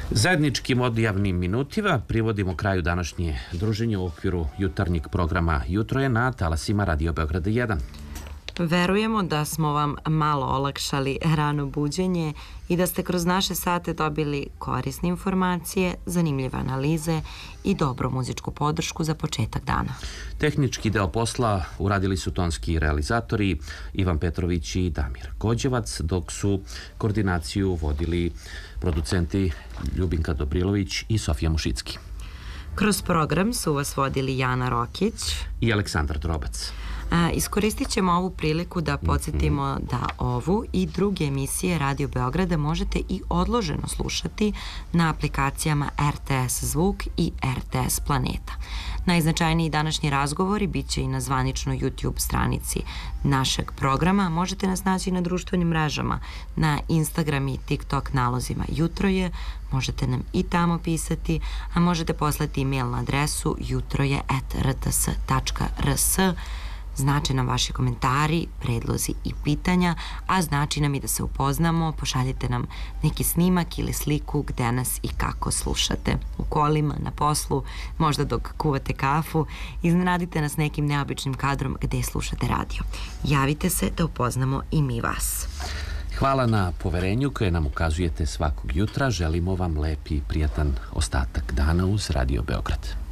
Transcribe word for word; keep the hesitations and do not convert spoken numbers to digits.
Zajedničkim odjavnim minutima privodimo kraju današnje druženje u okviru jutarnjeg programa Jutro je na talasima Radio Beograda jedan. Verujemo da smo vam malo olakšali rano buđenje i da ste kroz naše sate dobili korisne informacije, zanimljive analize i dobru muzičku podršku za početak dana. Tehnički deo posla uradili su tonski realizatori Ivan Petrović i Damir Gođevac, dok su koordinaciju vodili producenti Ljubinka Dobrilović i Sofija Mušicki. Kroz program su vas vodili Jana Rokić i Aleksandar Drobac. Iskoristit ćemo ovu priliku da podsjetimo da ovu i druge emisije Radio Beograda možete i odloženo slušati na aplikacijama R T S Zvuk i R T S Planeta. Najznačajniji današnji razgovori bit će i na zvaničnoj YouTube stranici našeg programa. Možete nas naći na društvenim mrežama, na Instagram i TikTok nalozima Jutro je, možete nam i tamo pisati, a možete poslati e-mail na adresu jutroje at r t s tačka r s. Znači nam vaši komentari, predlozi i pitanja, a znači nam i da se upoznamo. Pošaljite nam neki snimak ili sliku gde nas i kako slušate. U kolima, na poslu, možda dok kuvate kafu, iznenadite nas nekim neobičnim kadrom gde slušate radio. Javite se da upoznamo i mi vas. Hvala na poverenju koje nam ukazujete svakog jutra. Želimo vam lep i prijatan ostatak dana uz Radio Beograd.